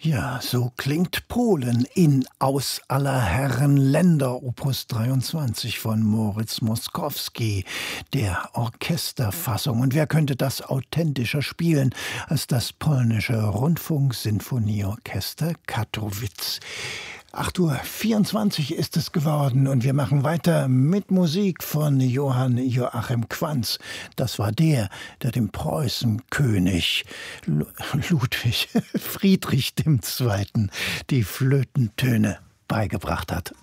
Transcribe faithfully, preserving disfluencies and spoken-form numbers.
Ja, so klingt Polen in Aus aller Herren Länder, Opus dreiundzwanzig von Moritz Moskowski, der Orchesterfassung. Und wer könnte das authentischer spielen als das polnische Rundfunk-Sinfonieorchester Katowice? acht Uhr vierundzwanzig ist es geworden und wir machen weiter mit Musik von Johann Joachim Quanz. Das war der, der dem Preußenkönig Ludwig Friedrich der Zweite. die Flötentöne beigebracht hat.